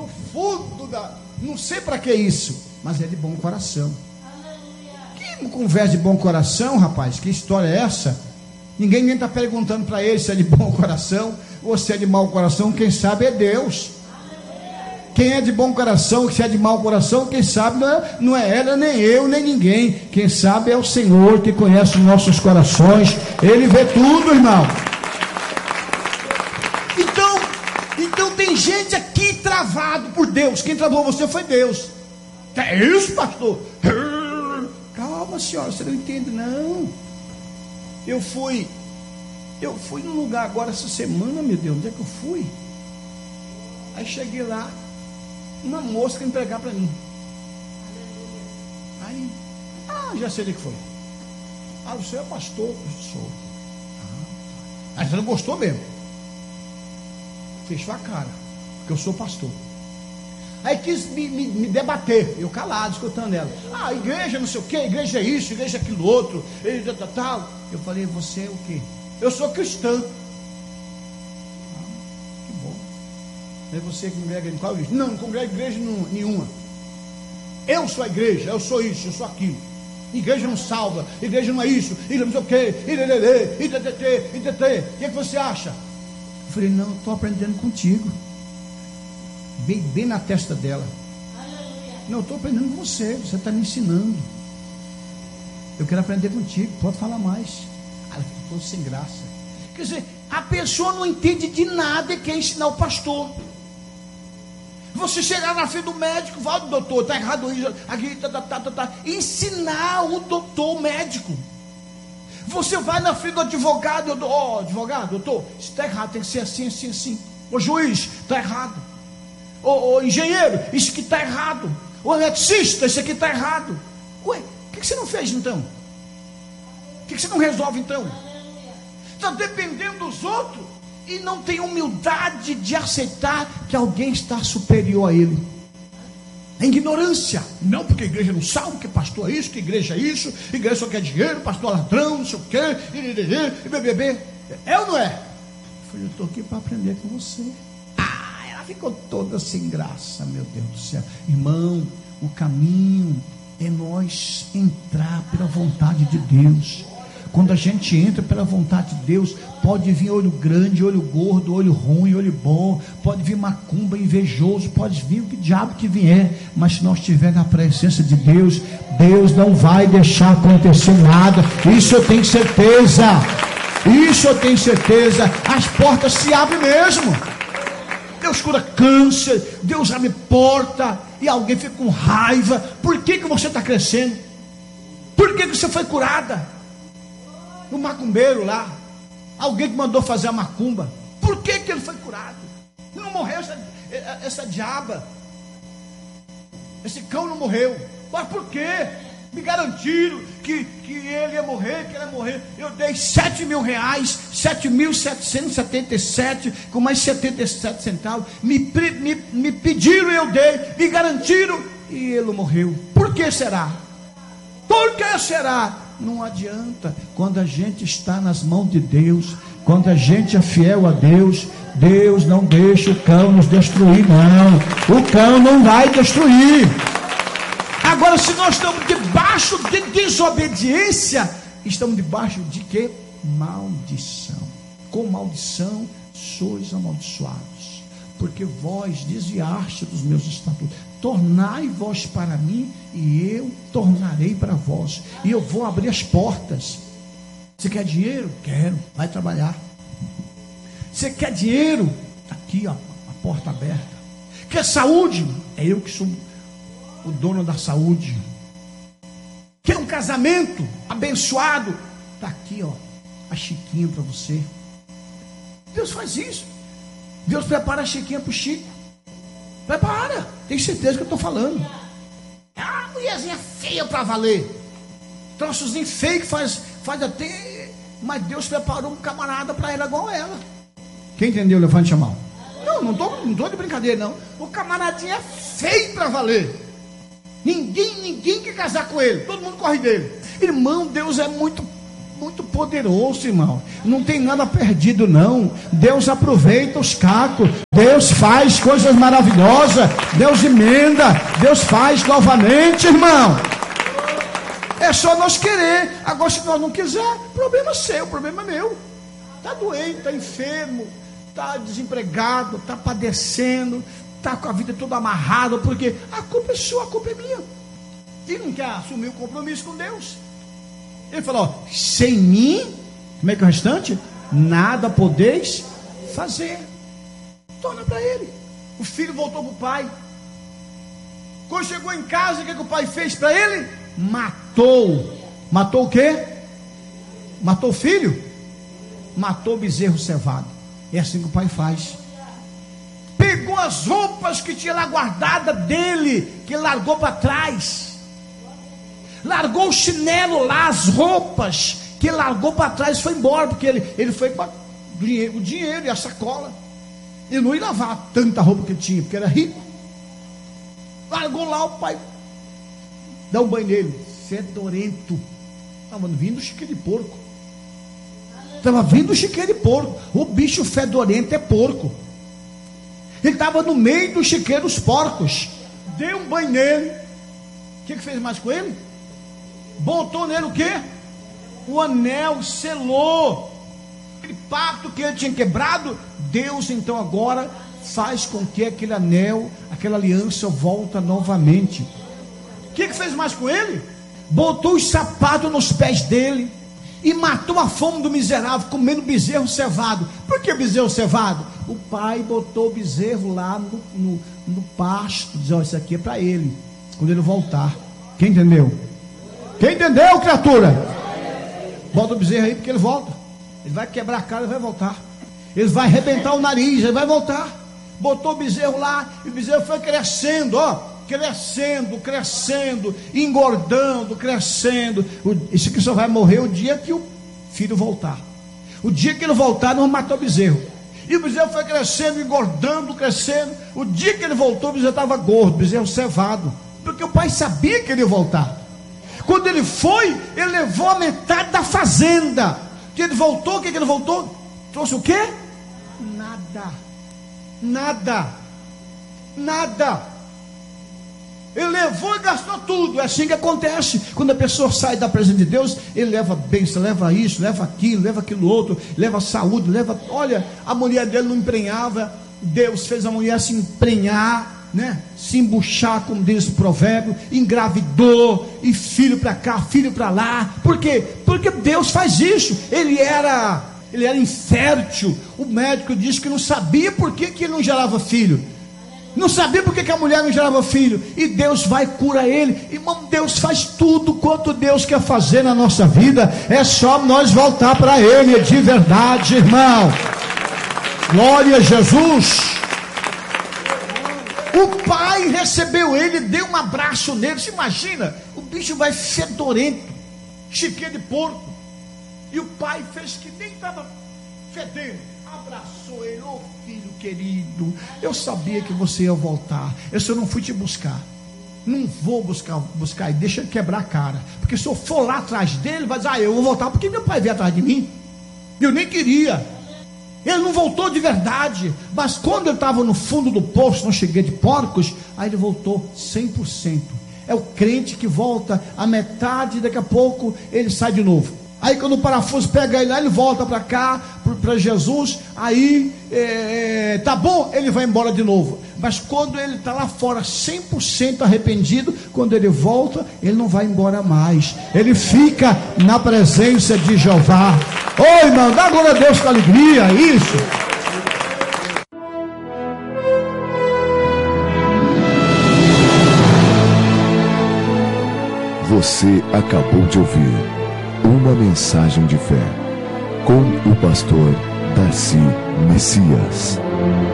profundo não sei para que isso, mas é de bom coração. Que conversa de bom coração, rapaz? Que história é essa? Ninguém está perguntando para ele se é de bom coração ou se é de mau coração. Quem sabe é Deus. Quem é de bom coração, se é de mau coração, quem sabe não é ela, nem eu, nem ninguém. Quem sabe é o Senhor, que conhece os nossos corações. Ele vê tudo, irmão. Então tem gente aqui travado por Deus. Quem travou você foi Deus. Que é isso, pastor? Calma, senhora, você não entende, não. Eu fui num lugar agora essa semana, meu Deus, onde é que eu fui? Aí cheguei lá, uma moça quer entregar para mim. Aí, já sei o que foi. Você é pastor? Eu sou. Aí você não gostou mesmo? Fechou a cara, porque eu sou pastor. Aí quis me debater, eu calado, escutando ela. Igreja não sei o que, igreja é isso, igreja é aquilo outro, igreja tal. Eu falei, você é o quê? Eu sou cristã. Que bom. É você que congrega em qual igreja? Não congrega em igreja nenhuma. Eu sou a igreja, eu sou isso, eu sou aquilo. Igreja não salva, igreja não é isso, igreja não sei o quê, o que você acha? Eu falei, não, eu estou aprendendo contigo. Bem na testa dela. Não, eu estou aprendendo com você está me ensinando. Eu quero aprender contigo, pode falar mais. Ela ficou sem graça. Quer dizer, a pessoa não entende de nada e quer ensinar o pastor. Você chegar na frente do médico, fala, doutor, está errado isso, aqui, ensinar o doutor, o médico. Você vai na frente do advogado, advogado, doutor, isso está errado, tem que ser assim, assim, assim. O juiz, está errado. O engenheiro, isso aqui está errado. O eletricista, isso aqui está errado. Ué, o que você não fez então? O que você não resolve então? Está dependendo dos outros e não tem humildade de aceitar que alguém está superior a ele. É ignorância. Não, porque a igreja não salva, que pastor é isso, que igreja é isso, igreja só quer dinheiro, pastor ladrão, não sei o quê, é ou não é? Eu falei, eu estou aqui para aprender com você. Ela ficou toda sem graça, meu Deus do céu. Irmão, o caminho é nós entrar pela vontade de Deus. Quando a gente entra pela vontade de Deus, pode vir olho grande, olho gordo, olho ruim, olho bom, pode vir macumba, invejoso, pode vir o que diabo que vier, mas se nós estivermos na presença de Deus, Deus não vai deixar acontecer nada. Isso eu tenho certeza. Isso eu tenho certeza. As portas se abrem mesmo. Deus cura câncer, Deus abre porta, e alguém fica com raiva. Por que você está crescendo? Por que você foi curada? O macumbeiro lá, alguém que mandou fazer a macumba, por que ele foi curado? Não morreu essa diaba, esse cão não morreu, mas por quê? Me garantiram que ele ia morrer, eu dei R$7.000, 7.777 com mais 77 centavos, me pediram e eu dei, me garantiram e ele morreu. Por que será? Por que será? Não adianta. Quando a gente está nas mãos de Deus, quando a gente é fiel a Deus, Deus não deixa o cão nos destruir, não. O cão não vai destruir. Agora, se nós estamos debaixo de desobediência, estamos debaixo de quê? Maldição. Com maldição sois amaldiçoados, porque vós desviaste dos meus estatutos. Tornai vós para mim, e eu tornarei para vós, e eu vou abrir as portas. Você quer dinheiro? Quero, vai trabalhar. Você quer dinheiro? Está aqui, ó, a porta aberta. Quer saúde? É eu que sou o dono da saúde. Quer um casamento abençoado? Está aqui, ó, a chiquinha para você. Deus faz isso. Deus prepara a chiquinha para o Chico. Prepara, tem certeza que eu estou falando. Ah, mulherzinha feia para valer. Troçozinho feio que faz até. Mas Deus preparou um camarada para ela igual ela. Quem entendeu? Levante a mão. Não estou de brincadeira, não. O camaradinho é feio para valer. Ninguém quer casar com ele. Todo mundo corre dele. Irmão, Deus é muito muito poderoso, irmão. Não tem nada perdido, não. Deus aproveita os cacos. Deus faz coisas maravilhosas. Deus emenda. Deus faz novamente, irmão. É só nós querer. Agora, se nós não quiser, problema seu, problema meu. Está doente, está enfermo, está desempregado, está padecendo, está com a vida toda amarrada, porque a culpa é sua, a culpa é minha. E não quer assumir o compromisso com Deus. Ele falou: sem mim, como é que é o restante? Nada podeis fazer. Torna para ele. O filho voltou para o pai. Quando chegou em casa, o que o pai fez para ele? Matou. Matou o quê? Matou o filho? Matou o bezerro cevado. É assim que o pai faz. Pegou as roupas que tinha lá guardada dele, que largou para trás. Largou o chinelo lá, as roupas que ele largou para trás, foi embora, porque ele foi para o dinheiro e a sacola. Ele não ia lavar tanta roupa que ele tinha, porque era rico. Largou lá, o pai dá um banho nele, fedorento. Estava vindo chiqueiro de porco. Estava vindo chiqueiro de porco. O bicho fedorento é porco. Ele estava no meio do chiqueiro dos porcos. Deu um banho nele. O que fez mais com ele? Botou nele o quê? O anel, selou. Aquele pacto que ele tinha quebrado. Deus então agora faz com que aquele anel, aquela aliança volta novamente. O que fez mais com ele? Botou os sapatos nos pés dele e matou a fome do miserável, comendo bezerro cevado. Por que bezerro cevado? O pai botou o bezerro lá no pasto, dizendo: isso aqui é para ele, quando ele voltar. Quem entendeu? Quem entendeu, criatura? Bota o bezerro aí, porque ele volta. Ele vai quebrar a cara e vai voltar. Ele vai arrebentar o nariz, ele vai voltar. Botou o bezerro lá, e o bezerro foi crescendo, ó. Crescendo, engordando, crescendo. Isso aqui só vai morrer o dia que o filho voltar. O dia que ele voltar, não matou o bezerro. E o bezerro foi crescendo, engordando, crescendo. O dia que ele voltou, o bezerro estava gordo, o bezerro cevado. Porque o pai sabia que ele ia voltar. Quando ele foi, ele levou a metade da fazenda. Que ele voltou, o que ele voltou? Trouxe o quê? Nada. Ele levou e gastou tudo. É assim que acontece. Quando a pessoa sai da presença de Deus, ele leva bênção, leva isso, leva aquilo outro, leva saúde, olha, a mulher dele não emprenhava. Deus fez a mulher se emprenhar, né? Se embuchar, como diz o provérbio, engravidou, e filho para cá, filho para lá. Por quê? Porque Deus faz isso. Ele era infértil. O médico disse que não sabia por que ele não gerava filho. Não sabia por que a mulher não gerava filho. E Deus vai curar ele. Irmão, Deus faz tudo quanto Deus quer fazer na nossa vida. É só nós voltar para Ele de verdade, irmão. Glória a Jesus. O pai recebeu ele, deu um abraço nele. Você imagina, o bicho vai fedorento, chiqueiro de porco. E o pai fez que nem estava fedendo. Abraçou ele: ô filho querido, eu sabia que você ia voltar. Eu só não fui te buscar. Não vou buscar e deixa ele quebrar a cara. Porque se eu for lá atrás dele, vai dizer: eu vou voltar porque meu pai veio atrás de mim. Eu nem queria. Ele não voltou de verdade. Mas quando ele estava no fundo do poço, não cheguei de porcos, aí ele voltou 100%. É o crente que volta a metade, daqui a pouco ele sai de novo. Aí quando o parafuso pega ele lá, ele volta para cá, para Jesus. Aí tá bom, ele vai embora de novo. Mas quando ele está lá fora 100% arrependido, quando ele volta, ele não vai embora mais. Ele fica na presença de Jeová. Ô irmão, dá glória a Deus com alegria. Isso. Você acabou de ouvir uma mensagem de fé com o pastor Darcy Messias.